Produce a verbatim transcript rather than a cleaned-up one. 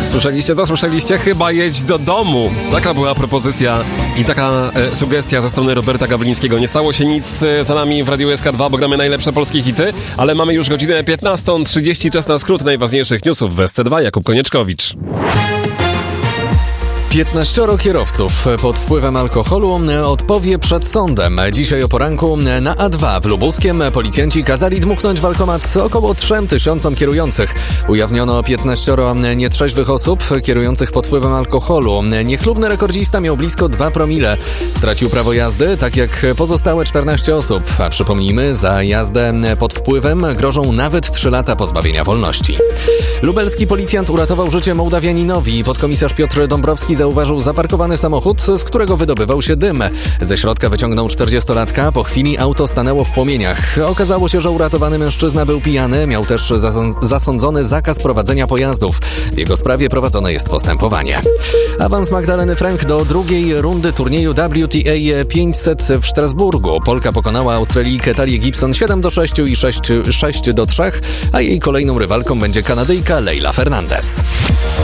Słyszeliście to? Słyszeliście? Chyba jedź do domu. Taka była propozycja i taka e, sugestia ze strony Roberta Gawlińskiego. Nie stało się nic e, za nami w Radiu S K dwa, bo gramy najlepsze polskie hity, ale mamy już godzinę piętnastą trzydzieści, czas na skrót najważniejszych newsów w S C dwa. Jakub Konieczkowicz. piętnaścioro kierowców pod wpływem alkoholu odpowie przed sądem. Dzisiaj o poranku na A dwa w Lubuskiem policjanci kazali dmuchnąć w alkomat około trzem tysiącom kierujących. Ujawniono piętnaścioro nietrzeźwych osób kierujących pod wpływem alkoholu. Niechlubny rekordzista miał blisko dwa promile. Stracił prawo jazdy, tak jak pozostałe czternaście osób. A przypomnijmy, za jazdę pod wpływem grożą nawet trzy lata pozbawienia wolności. Lubelski policjant uratował życie Mołdawianinowi. Podkomisarz Piotr Dąbrowski zauważył zaparkowany samochód, z którego wydobywał się dym. Ze środka wyciągnął czterdziestolatka, po chwili auto stanęło w płomieniach. Okazało się, że uratowany mężczyzna był pijany, miał też zasądzony zakaz prowadzenia pojazdów. W jego sprawie prowadzone jest postępowanie. Awans Magdaleny Frank do drugiej rundy turnieju W T A pięćset w Strasburgu. Polka pokonała Australijkę Talię Gibson siedem do sześciu i sześć do trzech, a jej kolejną rywalką będzie Kanadyjka Leila Fernandez.